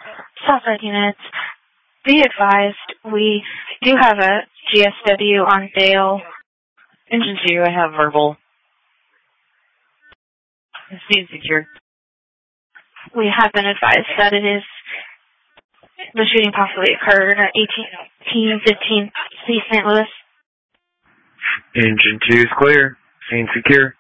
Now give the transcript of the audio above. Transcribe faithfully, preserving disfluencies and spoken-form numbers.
Southside units, be advised, we do have a G S W on Dale. Engine two, I have verbal. Speed secure. We have been advised that it is, the shooting possibly occurred at eighteen fifteen C Saint Louis. Engine two is clear. Scene secure.